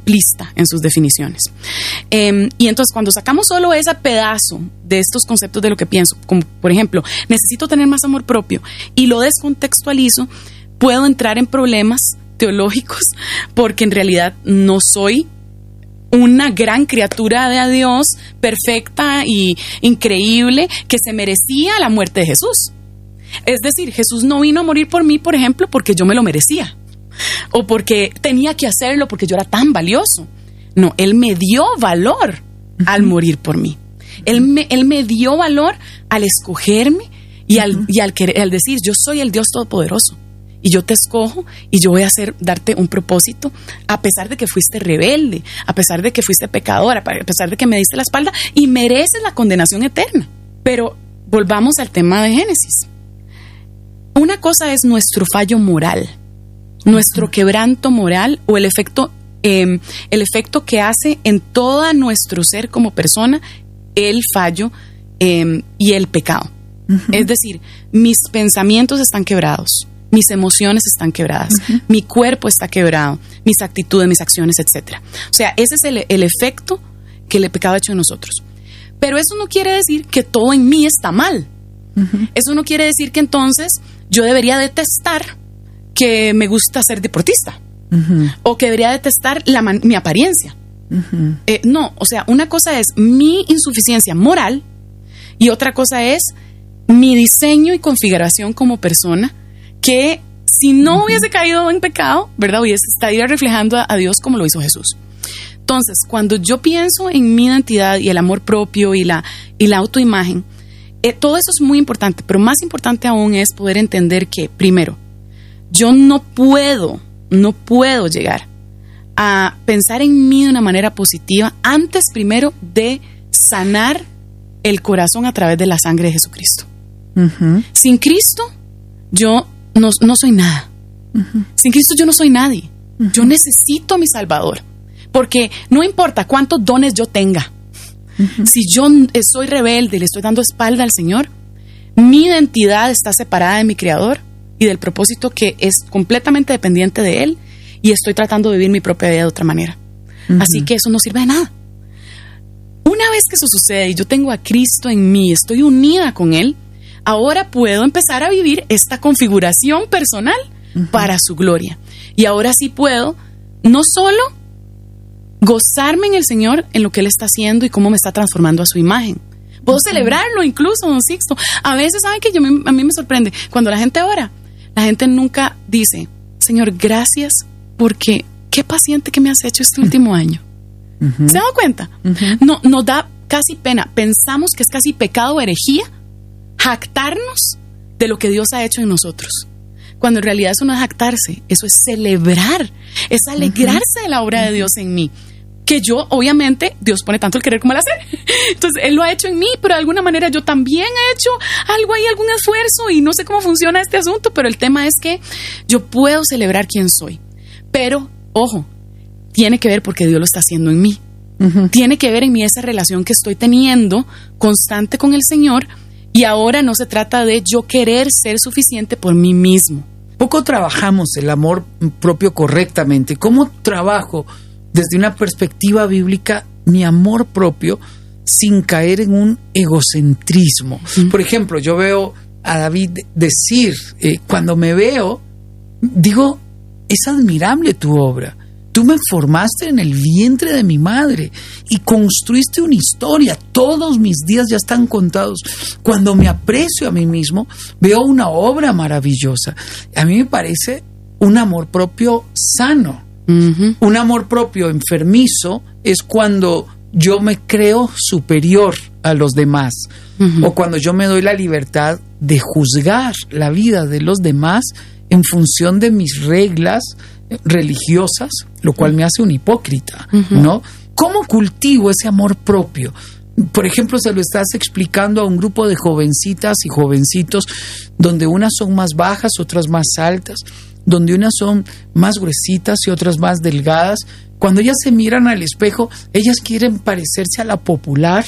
simplista en sus definiciones. Y entonces cuando sacamos solo ese pedazo de estos conceptos de lo que pienso, como por ejemplo, necesito tener más amor propio, y lo descontextualizo, puedo entrar en problemas teológicos, porque en realidad no soy una gran criatura de Dios, perfecta y increíble, que se merecía la muerte de Jesús. Es decir, Jesús no vino a morir por mí, por ejemplo, porque yo me lo merecía, o porque tenía que hacerlo porque yo era tan valioso. No, Él me dio valor al morir por mí. Él me dio valor al escogerme y al decir, yo soy el Dios Todopoderoso y yo te escojo y yo voy a darte un propósito, a pesar de que fuiste rebelde, a pesar de que fuiste pecadora, a pesar de que me diste la espalda y mereces la condenación eterna. Pero volvamos al tema de Génesis. Una cosa es nuestro fallo moral, nuestro quebranto moral, o el efecto que hace en todo nuestro ser como persona el fallo y el pecado. Es decir, mis pensamientos están quebrados, mis emociones están quebradas, mi cuerpo está quebrado, mis actitudes, mis acciones, etc. O sea, ese es el efecto que el pecado ha hecho en nosotros. Pero eso no quiere decir que todo en mí está mal. Eso no quiere decir que entonces yo debería detestar que me gusta ser deportista, o que debería detestar mi apariencia. No, o sea, una cosa es mi insuficiencia moral y otra cosa es mi diseño y configuración como persona, que si no hubiese caído en pecado, ¿verdad?, estaría reflejando a Dios como lo hizo Jesús. Entonces, cuando yo pienso en mi identidad y el amor propio y la autoimagen, todo eso es muy importante, pero más importante aún es poder entender que, primero, yo no puedo llegar a pensar en mí de una manera positiva antes, primero, de sanar el corazón a través de la sangre de Jesucristo. Sin Cristo, yo no soy nada. Sin Cristo yo no soy nadie. Yo necesito a mi Salvador, porque no importa cuántos dones yo tenga, si yo soy rebelde y le estoy dando espalda al Señor, mi identidad está separada de mi Creador y del propósito que es completamente dependiente de Él, y estoy tratando de vivir mi propia vida de otra manera. Así que eso no sirve de nada. Una vez que eso sucede y yo tengo a Cristo en mí, estoy unida con Él, ahora puedo empezar a vivir esta configuración personal para su gloria. Y ahora sí puedo no solo gozarme en el Señor, en lo que Él está haciendo y cómo me está transformando a su imagen. Puedo celebrarlo incluso, don Sixto. A veces, ¿saben qué? A mí me sorprende. Cuando la gente ora, la gente nunca dice, Señor, gracias porque qué paciente que me has hecho este último año. ¿Se han dado cuenta? No, nos da casi pena. Pensamos que es casi pecado o herejía jactarnos de lo que Dios ha hecho en nosotros, cuando en realidad eso no es jactarse, eso es celebrar, es alegrarse de la obra de Dios en mí, que yo, obviamente, Dios pone tanto el querer como el hacer, entonces Él lo ha hecho en mí, pero de alguna manera yo también he hecho algo ahí, algún esfuerzo, y no sé cómo funciona este asunto, pero el tema es que yo puedo celebrar quién soy, pero, ojo, tiene que ver porque Dios lo está haciendo en mí, tiene que ver en mí esa relación que estoy teniendo constante con el Señor. Y ahora no se trata de yo querer ser suficiente por mí mismo. Poco trabajamos el amor propio correctamente. ¿Cómo trabajo desde una perspectiva bíblica mi amor propio sin caer en un egocentrismo? Por ejemplo, yo veo a David decir, cuando me veo, digo, es admirable tu obra. Tú me formaste en el vientre de mi madre y construiste una historia. Todos mis días ya están contados. Cuando me aprecio a mí mismo, veo una obra maravillosa. A mí me parece un amor propio sano. Un amor propio enfermizo es cuando yo me creo superior a los demás, o cuando yo me doy la libertad de juzgar la vida de los demás en función de mis reglas religiosas, lo cual me hace un hipócrita, ¿no? ¿Cómo cultivo ese amor propio? Por ejemplo, se lo estás explicando a un grupo de jovencitas y jovencitos, donde unas son más bajas, otras más altas, donde unas son más gruesitas y otras más delgadas. Cuando ellas se miran al espejo, ellas quieren parecerse a la popular,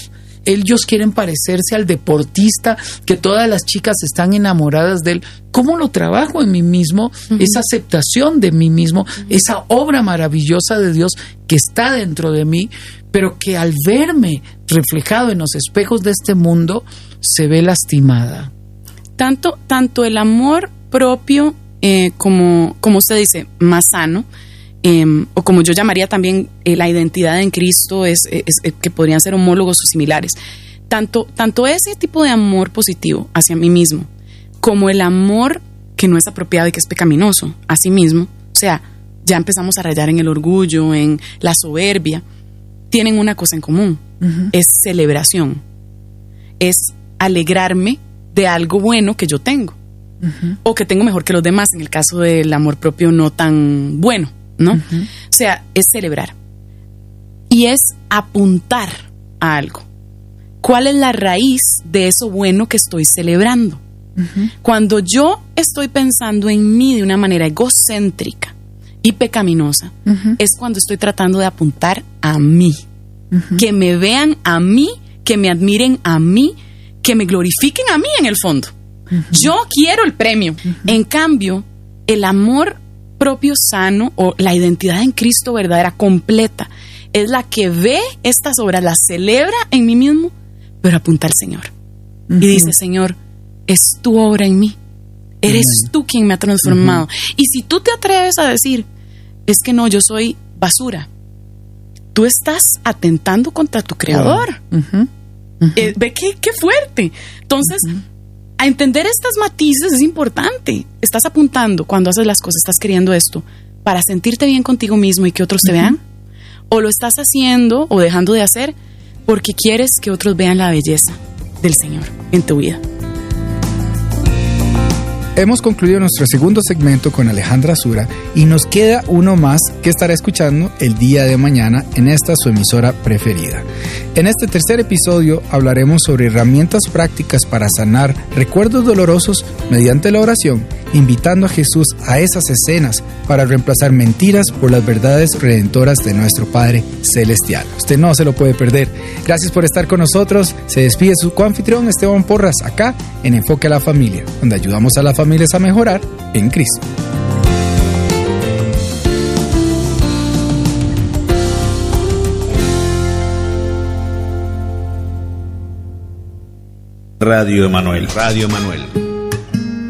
ellos quieren parecerse al deportista, que todas las chicas están enamoradas de él. ¿Cómo lo trabajo en mí mismo? Esa aceptación de mí mismo, esa obra maravillosa de Dios que está dentro de mí, pero que al verme reflejado en los espejos de este mundo, se ve lastimada. Tanto el amor propio, como usted dice, más sano, o como yo llamaría también la identidad en Cristo, es que podrían ser homólogos o similares. Tanto ese tipo de amor positivo hacia mí mismo, como el amor que no es apropiado y que es pecaminoso a sí mismo, o sea, ya empezamos a rayar en el orgullo, en la soberbia, tienen una cosa en común, es celebración, es alegrarme de algo bueno que yo tengo, o que tengo mejor que los demás, en el caso del amor propio no tan bueno, ¿no? O sea, es celebrar y es apuntar a algo. ¿Cuál es la raíz de eso bueno que estoy celebrando? Cuando yo estoy pensando en mí de una manera egocéntrica y pecaminosa, es cuando estoy tratando de apuntar a mí, que me vean a mí, que me admiren a mí, que me glorifiquen a mí en el fondo. Yo quiero el premio. En cambio, el amor propio sano o la identidad en Cristo verdadera, completa, es la que ve estas obras, las celebra en mí mismo, pero apunta al Señor. Y dice, Señor, es tu obra en mí. Eres tú quien me ha transformado. Y si tú te atreves a decir, es que no, yo soy basura, tú estás atentando contra tu Creador. Ve qué fuerte. Entonces, a entender estas matices es importante. Estás apuntando cuando haces las cosas, estás queriendo esto para sentirte bien contigo mismo y que otros te vean, o lo estás haciendo o dejando de hacer porque quieres que otros vean la belleza del Señor en tu vida. Hemos concluido nuestro segundo segmento con Alejandra Sura y nos queda uno más que estará escuchando el día de mañana en esta su emisora preferida. En este tercer episodio hablaremos sobre herramientas prácticas para sanar recuerdos dolorosos mediante la oración, invitando a Jesús a esas escenas para reemplazar mentiras por las verdades redentoras de nuestro Padre Celestial. Usted no se lo puede perder. Gracias por estar con nosotros. Se despide su coanfitrión Esteban Porras, acá en Enfoque a la Familia, donde ayudamos a las familias a mejorar en Cristo. Radio Emanuel.